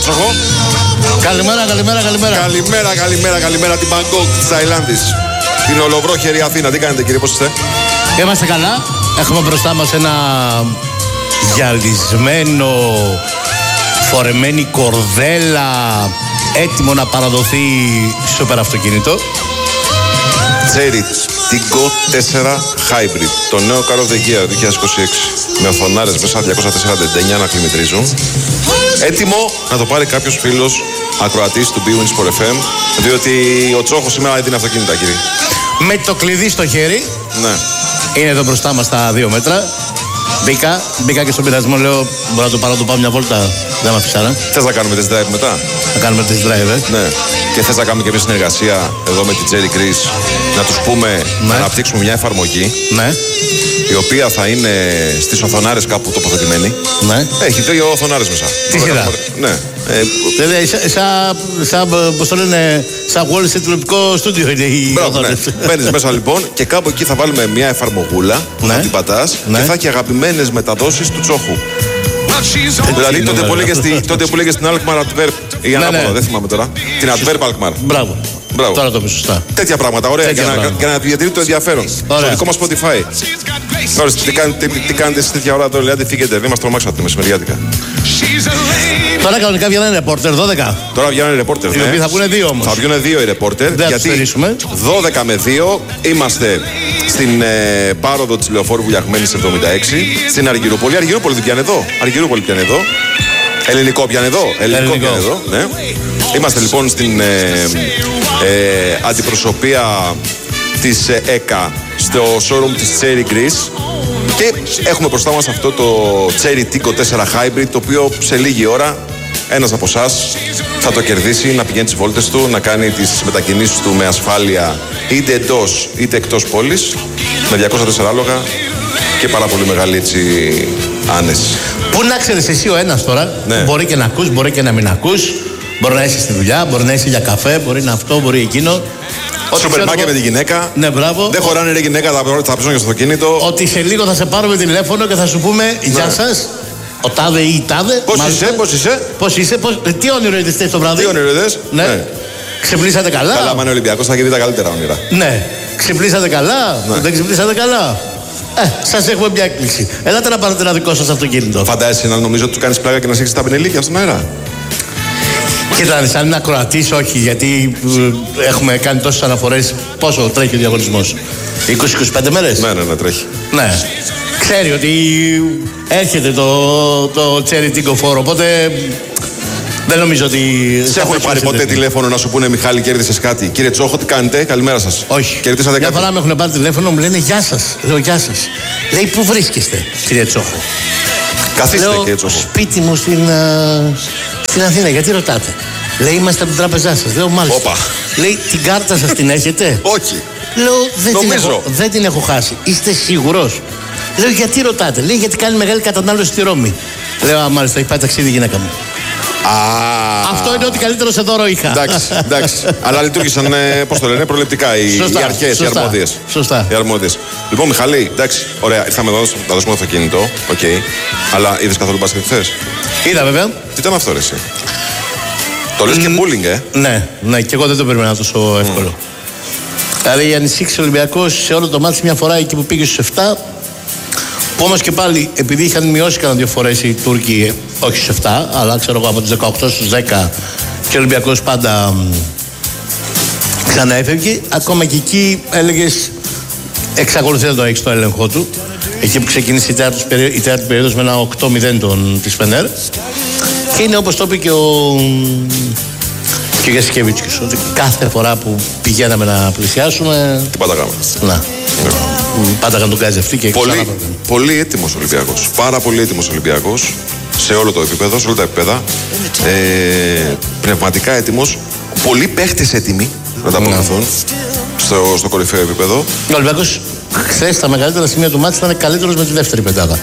Τσόχο. Καλημέρα. Καλημέρα την Μπαγκόκ της Ταϊλάνδης. Την ολοβρόχερη Αθήνα. Τι κάνετε κύριε, πώς είστε? Είμαστε καλά. Έχουμε μπροστά μας ένα γυαλισμένο, φορεμένη κορδέλα, έτοιμο να παραδοθεί σούπερ αυτοκίνητο. Cherry Tiggo 4 Hybrid. Το νέο Car of the Year 2026. Με οθονάρες μέσα 249 να κλιμητρίζουν. Έτοιμο να το πάρει κάποιος φίλος ακροατής του BWIN Sport FM. Διότι ο Τσόχος σήμερα έδινε αυτοκίνητα, κύριε. Με το κλειδί στο χέρι. Ναι. Είναι εδώ μπροστά μας τα 2 μέτρα. Μπήκα και στον πειρασμό, λέω μπορώ να το πάρω, να το πάω μια βόλτα. Δεν με αφήσαρα. Θες να κάνουμε test drive μετά? Να κάνουμε test drive, Ναι. Και θες να κάνουμε και μια συνεργασία εδώ με την Cherry Greece, να τους πούμε να αναπτύξουμε μια εφαρμογή. Ναι. Η οποία θα είναι στις οθονάρες κάπου τοποθετημένη. Ναι. Έχει 2 οθονάρες μέσα. Τι σειρά? Ναι. Δηλαδή, πώς το λένε, σαν Wall Street τηλεοπτικό στούντιο είναι η οθόνες. Ναι. Μπαίνεις μέσα λοιπόν και κάπου εκεί θα βάλουμε μια εφαρμογούλα που θα την πατάς και θα έχει αγαπημένες μεταδόσεις του Τσόχου. Δηλαδή τότε που λέγες την Alkmaar Antwerp ή ανάποδα, δεν θυμάμαι τώρα. Την Antwerp Alkmaar. Μπράβο. Τώρα το πεις σωστά. Τέτοια πράγματα, ωραία, για να διατηρείτε το ενδιαφέρον. Στο δικό μας Spotify. Τώρα, τι κάνετε εσείς τέτοια ώρα, λέτε φύγετε, δεν μας τρομάξατε μεσημεριάτικα. Τώρα κανονικά βγαίνουν ρεπόρτερ 12. Τώρα βγαίνουν ρεπόρτερ. Οι οποίοι θα βγουν 2 όμως. Θα βγουν 2 οι ρεπόρτερ. Γιατί 12 με 2 είμαστε στην πάροδο της Λεωφόρου Βουλιαγμένης 76. Στην Αργυρούπολη. Αργυρούπολη δεν πιάνε εδώ. Αργυρούπολη πιάνε εδώ. Ελληνικό πιάνε εδώ. Ελληνικό πιάνε εδώ. Ναι. Είμαστε λοιπόν στην αντιπροσωπεία της ΕΚΑ στο showroom της Cherry Greece και έχουμε μπροστά μας αυτό το Cherry Tiggo 4 Hybrid, το οποίο σε λίγη ώρα ένας από εσάς θα το κερδίσει να πηγαίνει τις βόλτες του, να κάνει τις μετακινήσεις του με ασφάλεια είτε εντός είτε εκτός πόλης, με 204 άλογα και πάρα πολύ μεγάλη έτσι άνεση. Πού να ξέρεις εσύ ο ένας τώρα, μπορεί και να ακούς, μπορεί και να μην ακούς, μπορεί να είσαι στη δουλειά, μπορεί να είσαι για καφέ, μπορεί να αυτό, μπορεί εκείνο. Σούπερ μάρκετ με τη γυναίκα. Ναι, μπράβο. Δεν χωράνε ρε γυναίκα, θα ψώνει στο αυτοκίνητο. Ότι σε λίγο θα σε πάρουμε τηλέφωνο και θα σου πούμε γεια σας. Ο τάδε ή η τάδε. Πώς είσαι. Τι όνειρο είδες το βράδυ? Τι όνειρο είδες? Ναι. Ξυπνήσατε καλά? Καλά, μα είναι Ολυμπιακός, θα έχει δει τα καλύτερα όνειρα. Ναι. Ξυπνήσατε καλά? Δεν ξυπνήσατε καλά? Σας έχουμε μια έκπληξη. Ελάτε να πάρετε ένα δικό σας αυτοκίνητο. Φαντάζεσαι να νομίζω ότι του κάνεις πλάκα και να σήξεις τα πινελίκια στον αέρα. Κοίτανε, αν είναι ακροατής, όχι, γιατί έχουμε κάνει τόσες αναφορές. Πόσο τρέχει ο διαγωνισμός? 20-25 μέρες? Ναι, τρέχει. Ναι. Ξέρει ότι έρχεται το Cherry Tiggo 4, οπότε δεν νομίζω ότι... Σε έχουν πάρει ποτέ τηλέφωνο να σου πούνε Μιχάλη, κέρδισες κάτι? Κύριε Τσόχο, τι κάνετε? Καλημέρα σας. Όχι. Κερδίσατε κάτι? Μια φορά με έχουν πάρει τηλέφωνο, μου λένε γεια σας. Λέω γεια σας. Λέει, πού βρίσκεστε, κύριε Τσόχο? Καθίστε, κύριε Τσόχο. Σπίτι μου στην Αθήνα, γιατί ρωτάτε? Λέει, είμαστε από την τράπεζά σας. Λέω, μάλιστα. Όπα. Λέει, την κάρτα σας την έχετε? Όχι. Λέω, δεν την έχω χάσει. Είστε σίγουρος? Λέω, γιατί ρωτάτε? Λέει, γιατί κάνει μεγάλη κατανάλωση στη Ρώμη. Λέω, μάλιστα, έχει πάει ταξίδι η γυναίκα μου. Αυτό είναι ό,τι καλύτερο σε δώρο είχα. Εντάξει. Αλλά λειτουργήσαν, πώς το λένε, προληπτικά οι αρχές, οι αρμόδιες. Σωστά. Οι αρμόδιες. Λοιπόν, Μιχαλή, εντάξει, ωραία, ήρθαμε εδώ να δώσουμε το αυτοκίνητο. Οκ. Αλλά είδες καθόλου μπάσκετ χθες? Είδα, βέβαια. Τι ήταν αυτό, ρε εσύ? Το λες και bullying, Ναι, και εγώ δεν το περίμενα τόσο εύκολο. Δηλαδή, ανησύχησε ο Ολυμπιακός σε όλο το μάτι μια φορά εκεί που πήγε στους 7. Που όμως και πάλι, επειδή είχαν μειώσει κανένα 2 φορές οι Τούρκοι, όχι στους 7, αλλά ξέρω εγώ από τους 18 στους 10, και ο Ολυμπιακός πάντα ξαναέφευγε. Ακόμα και εκεί έλεγες, εξακολουθεί να το έχει στο έλεγχό του. Εκεί που ξεκίνησε η τέταρτη περίοδος με ένα 8-0 της Φενέρ. Και είναι όπως το είπε και ο Γιασκεβίτσιος, ότι κάθε φορά που πηγαίναμε να πλησιάσουμε... Τι παταγάμε. Να. Πάταγαν τον γκάζι αυτή και πολύ έτοιμος Ολυμπιακός. Πάρα πολύ έτοιμος Ολυμπιακός. Σε όλο το επίπεδο, σε όλα τα επίπεδα. Πνευματικά έτοιμος. Πολλοί παίχτες έτοιμοι να τα αποδοθούν στο κορυφαίο επίπεδο. Ο Ολυμπιακός χθες στα μεγαλύτερα σημεία του μάτς ήταν καλύτερος με τη δεύτερη πεντάδα.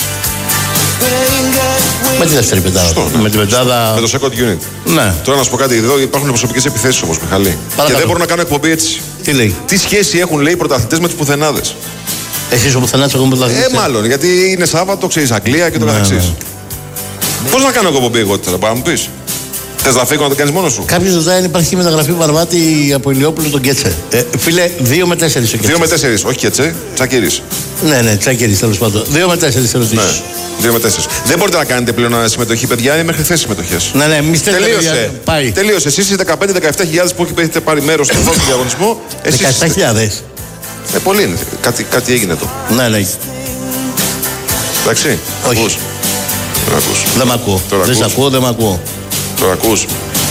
Με τη δεύτερη πεντάδα. Σωστό, ναι. Με την πεντάδα. Με το second unit. Ναι. Τώρα να σου πω κάτι, εδώ υπάρχουν προσωπικές επιθέσεις όμως, Μιχαλή. Και δεν μπορώ να κάνω εκπομπή έτσι. Τι λέει? Τι σχέση έχουν, λέει, οι πρωταθλητές με τους πουθενάδες? Εσείς ο πουθενάς, εγώ πρωταθλητές. Μάλλον, γιατί είναι Σάββατο, ξέρεις, Αγγλία και το καθεξής. Πώς να κάνω εκπομπή εγώ τώρα, να μου πεις? Θες να φύγω να το κάνεις μόνος σου? Κάποιος ρωτάει αν υπάρχει μεταγραφή Βαρβάτη από Ηλιόπουλο τον Κέτσε. Φίλε, 2 με 4 ο Κέτσε. 2 με 4, όχι Κέτσε, Τσακίρης. Ναι, Τσακίρης τέλος πάντων. 2 με 4 ερωτήσεις. Ναι, 2 με 4. Δεν μπορείτε να κάνετε πλέον συμμετοχή, παιδιά, είναι μέχρι χθες συμμετοχές. Ναι, μη στέλνετε. Τελείωσε. Πάει. Τελείωσε. Εσείς οι 15-17 που έχετε πάρει μέρος στον πρώτο διαγωνισμό. 17.000. Πολύ είναι. Κάτι έγινε το. Ναι. Εντάξει. Όχι. Δεν μ' ακούω. Δεν σ' ακούω, δεν μ' ακούω. Τώρα ακούς.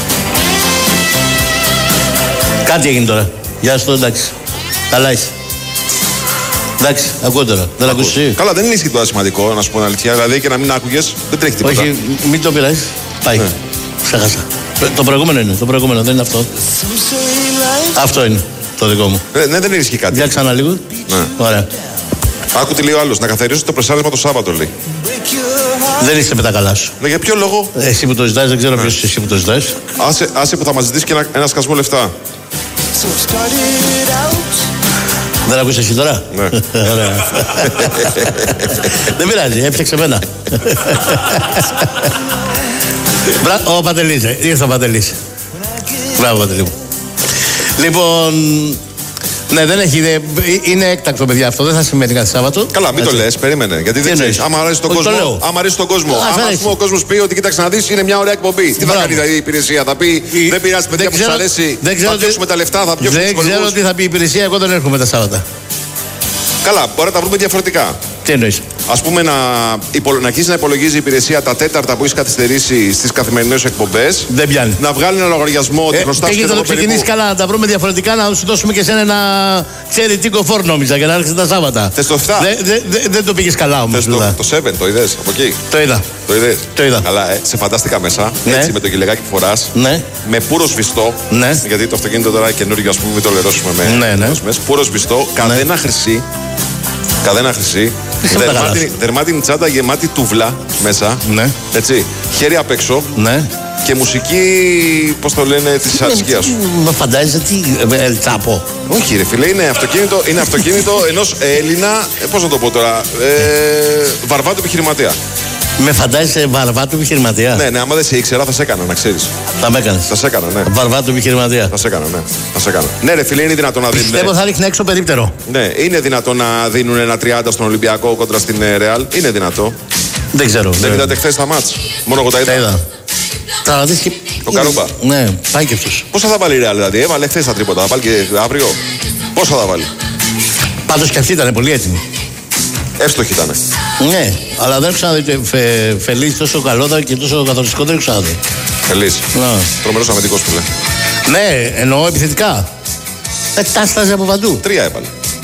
Κάτι έγινε τώρα. Γεια σου, εντάξει. Καλά είσαι. Εντάξει, ακούω τώρα. Δεν ακούς εσύ? Καλά, δεν είναι σχετικά σημαντικό, να σου πω την αλήθεια. Δηλαδή και να μην άκουγες, δεν τρέχει τίποτα. Όχι, μην το πειράζει. Πάει. Ναι. Ξέχασα. Το προηγούμενο είναι. Το προηγούμενο δεν είναι αυτό. Αυτό είναι το δικό μου. Ναι, δεν είναι κάτι. Για ξανά λίγο. Ναι. Ωραία. Άκου τι λέει ο άλλος. Να καθαρίσω το πρεσάρισμα το Σάββατο, λέει. Δεν είσαι με τα καλά σου. Ναι, για ποιο λόγο? Εσύ που το ζητάς, δεν ξέρω ποιος εσύ που το ζητάς. Άσε που θα μας ζητήσει και ένα σκασμό λεφτά. Δεν ακούς εσύ τώρα? Ναι. Ωραία. Δεν πειράζει, έπιαξε εμένα. Ο Παντελής, ήρθε ο Παντελής. Μπράβο, Παντελή μου. Λοιπόν, ναι, δεν έχει. Είναι έκτακτο, παιδιά, αυτό. Δεν θα σημαίνει κάθε Σάββατο. Καλά, μην το λες, περίμενε. Γιατί δεν ξέρεις. Άμα αρέσει τον κόσμο. Άμα αρέσει τον κόσμο. Άμα ο κόσμος πει ότι κοίταξε να δεις, είναι μια ωραία εκπομπή. Τι θα κάνει η υπηρεσία? Θα πει δεν πειράζει, παιδιά που σας αρέσει. Θα διώξουμε τα λεφτά, θα διώξουμε τους Δεν ξέρω τι θα πει η υπηρεσία. Εγώ δεν έρχομαι τα Σάββατα. Καλά, μπορεί να τα βρούμε διαφορετικά. Τι εννοείς? Ας πούμε να αρχίσει να υπολογίζει η υπηρεσία τα τέταρτα που έχει καθυστερήσει στις καθημερινές εκπομπές. Δεν πιάνει. Να βγάλει ένα λογαριασμό ότι χρωστάς και να το ξεκινήσει καλά, να τα βρούμε διαφορετικά, να σου δώσουμε και εσένα ένα ξέρει τι κοφόρ νόμιζα για να έρχεσαι τα Σάββατα. Θες το 7. Δεν το πήγες καλά όμως. Το 7, το είδες από εκεί? Το είδα. Το είδα. Καλά, σε φαντάστηκα μέσα. Ναι. Έτσι με το γυλαίκάκι που φοράς. Ναι. Με πουρο σβηστό. Ναι. Γιατί το αυτοκίνητο τώρα καινούργιο, ας πούμε, μην το λερώσουμε με. Πουρο σβηστό, καδένα χρυσή. Καδένα χρυσή. Δερμάτινη τσάντα γεμάτη τούβλα μέσα. Ναι. Έτσι. Χέρι απ' έξω. Ναι. Και μουσική, πώς το λένε, της αρισκίας σου. Μα φαντάζεσαι τι τσάπο? Όχι ρε φίλε, είναι αυτοκίνητο ενός Έλληνα, πώς να το πω τώρα, βαρβάτου επιχειρηματία. Με φαντάζεσαι βαρβάτου επιχειρηματία? Ναι, άμα δεν σε ήξερα θα σε έκανα, να ξέρεις. Θα με έκανες? Θα σε έκανα, ναι. Βαρβάτου επιχειρηματία. Θα σε έκανα, ναι. Ναι ρε φίλε, είναι δυνατόν να δίνουν. Πιστεύω θα ρίχνει έξω περίπτερο. Ναι, είναι δυνατόν να δίνουν ένα 30 στον Ολυμπιακό κόντρα στην Ρεάλ. Είναι δυνατό. Δεν ξέρω. Δεν είδατε χθες τα μάτς? Μόνο εγώ τα είδα. Θα δεις και... Ο Καρούμπα. Ναι, πάει και αυτός. Πόσα θα βάλει η Ρεάλ δηλαδή? Έβαλε χθες τα τρίποτα. Θα βάλει και αύριο. Πόσα θα βάλει? Πάντως και αυτή ήταν πολύ έτοιμη. Εύστοχη ήταν. Ναι, αλλά δεν έχω ξαναδεί Φελής τόσο καλόδα και τόσο καθοριστικό, δεν έχω ξαναδεί. Φελής. Τρομερός αμυντικός που λέει. Ναι, εννοώ επιθετικά. Τάσταζε από παντού. 3 έβαλε.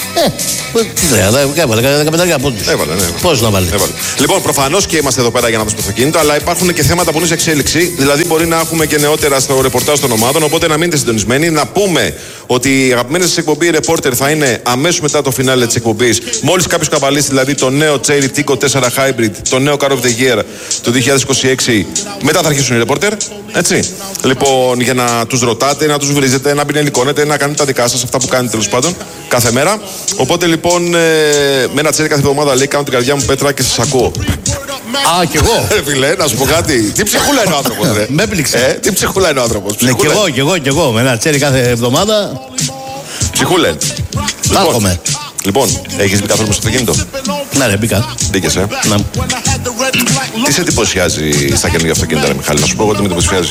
Τι τρία, έβαλε 15 πόντους. Έβαλε, ναι. Πώς να βάλει? Λοιπόν, προφανώς και είμαστε εδώ πέρα για να δώσουμε αυτοκίνητο, αλλά υπάρχουν και θέματα που είναι σε εξέλιξη. Δηλαδή, μπορεί να έχουμε και νεότερα στο ρεπορτάζ των ομάδων. Οπότε να μείνετε συντονισμένοι. Να πούμε ότι η αγαπημένη σας εκπομπή Reporter θα είναι αμέσως μετά το φινάλε της εκπομπής. Μόλις κάποιος καβαλήσει δηλαδή το νέο Cherry Tico 4 Hybrid, το νέο Car of the Year του 2026, μετά θα αρχίσουν οι Reporter. Έτσι. Λοιπόν, για να τους ρωτάτε, να τους βρίζετε, να πινελικώνετε, να κάνετε τα δικά σας, αυτά που κάνετε τέλος πάντων κάθε μέρα. Οπότε λοιπόν, με ένα τσέρι κάθε εβδομάδα λέει: κάνω την καρδιά μου πέτρα και σας ακούω. Α, κι εγώ. Φίλε, να σου πω κάτι. Τι ψυχούλα είναι ο άνθρωπος, ρε. Με έπληξε. Τι ψυχούλα είναι ο άνθρωπος. Ναι, κι εγώ. Με ένα τσέρι κάθε εβδομάδα. Ψυχούλα. Λοιπόν, έχεις μπει καθόλου στο αυτοκίνητο? Ναι, ρε, μπήκα. Μπήκες, Ναι. Τι σε εντυπωσιάζει στα καινούργια αυτοκίνητα, ρε Μιχάλη? Να σου πω εγώ τι με εντυπωσιάζει.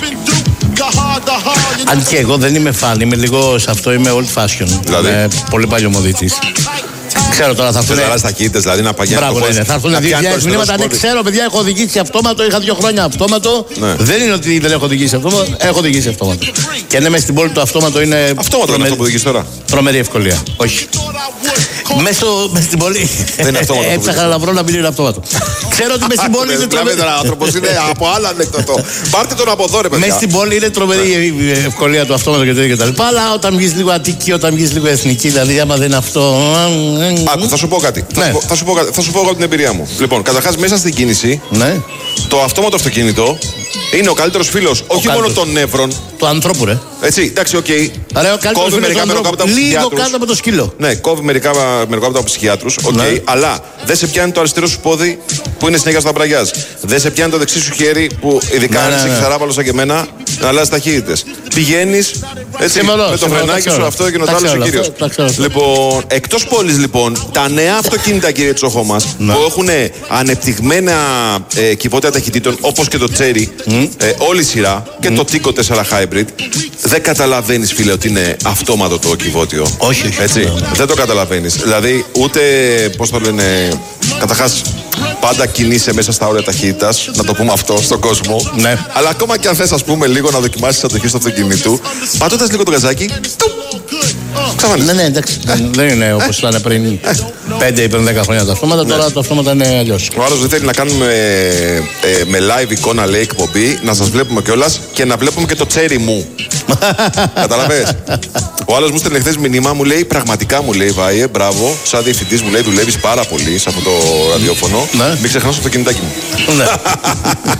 Αν και εγώ δεν είμαι φαν, είμαι λίγο σε αυτό, είμαι old fashion. Δηλαδή? Είμαι πολύ παλιωμοδίτης. Ξέρω τώρα θα έρθουν. Δεν αλλάζει ταχύτητες, δηλαδή να παγιάνει. Μπράβο, ναι. Θα έρθουν 2.000 μηνύματα. Ναι, ξέρω, παιδιά, έχω οδηγήσει αυτόματο. Είχα 2 χρόνια αυτόματο. Ναι. Δεν είναι ότι δεν έχω οδηγήσει αυτόματο. Έχω οδηγήσει αυτόματο. Και ναι, μέσα στην πόλη το αυτόματο είναι. Αυτόματο είναι αυτό που οδηγείς τώρα? Τρομερή ευκολία. Όχι. Μέσα στην πόλη. Δεν είναι αυτόματο. Έψαχνα να βρω να μην είναι αυτόματο. Ξέρω ότι μέσα στην πόλη είναι τρομερή. Ο άνθρωπος είναι από άλλα ανέκδοτο. Πάρτε τον από εδώ, ρε παιδιά. Μέσα στην πόλη είναι τρομερή η ευκολία του αυτόματο και τέτοια κτλ. Αλλά όταν βγει λίγο Αττική, όταν βγει λίγο εθνική, δηλαδή άμα δεν είναι αυτό. Άκου, θα σου πω κάτι. Ναι. Θα σου πω εγώ την εμπειρία μου. Λοιπόν, καταρχάς μέσα στην κίνηση, ναι, το αυτόματο αυτοκίνητο είναι ο καλύτερος φίλος όχι μόνο των νεύρων. Του ανθρώπου, ρε. Έτσι, εντάξει, οκ. Κόβει μερικά από τα λίγο κάτω από το σκύλο. Ναι, κόβει μερικά από τα ψυχιάτρους. Οκ, ναι. Αλλά δεν σε πιάνει το αριστερό σου πόδι που είναι συνέχεια στο αμπραγιάζ. Δεν σε πιάνει το δεξί σου χέρι που ειδικά αν είσαι ξαράβαλο σαν και εμένα να αλλάζει ταχύτητες. Πηγαίνεις έτσι με το φρενάκι σου, αυτό και ο άλλος ο κύριος. Λοιπόν, εκτός πόλης λοιπόν, τα νέα αυτοκίνητα, κύριε Τσόχο μας, που έχουν ανεπτυγμένα κυβότια ταχυτήτων, όπως και το Cherry, όλη η σειρά, και το Tico 4 Hybrid, δεν καταλαβαίνεις, φίλε, ότι είναι αυτόματο το κυβότιο. Όχι. Έτσι, δεν το καταλαβαίνεις. Δηλαδή, ούτε, πώς το λένε, καταρχάς, πάντα κινείσαι μέσα στα όρια ταχύτητας, να το πούμε αυτό στον κόσμο. Ναι. Αλλά ακόμα και αν θες, ας πούμε, λίγο να δοκιμάσεις την αντοχή του αυτοκινήτου, πατώντας λίγο το γκαζάκι, ξαφανίζεται. Ναι, εντάξει. Δεν είναι όπως ήταν πριν 5 ή πριν 10 χρόνια τα αυτόματα. Τώρα τα αυτόματα είναι αλλιώς. Ο άλλος δεν θέλει να κάνουμε με live εικόνα, λέει, εκπομπή, να σας βλέπουμε κιόλας και να βλέπουμε και το Cherry μου. Καταλαβες. Ο άλλος μου στέλνε χθες μηνύμα, μου λέει, πραγματικά, μου λέει, Βάιε, μπράβο, σαν διευθυντής, μου λέει, δουλεύεις πάρα πολύ σε αυτό το ραδιόφωνο. Μην ξεχνάς το αυτοκινητάκι μου.